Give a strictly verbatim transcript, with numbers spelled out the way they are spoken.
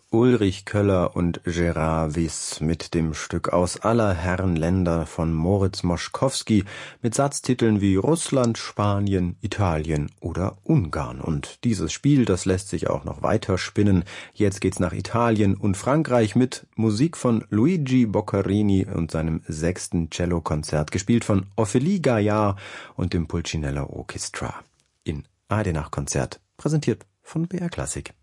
Ulrich Köller und Gérard Wyss mit dem Stück Aus aller Herren Länder von Moritz Moszkowski mit Satztiteln wie Russland, Spanien, Italien oder Ungarn. Und dieses Spiel, das lässt sich auch noch weiter spinnen. Jetzt geht's nach Italien und Frankreich mit Musik von Luigi Boccherini und seinem sechsten Cellokonzert, gespielt von Ophélie Gaillard und dem Pulcinella Orchestra in A R D Nachtkonzert, präsentiert von B R Klassik.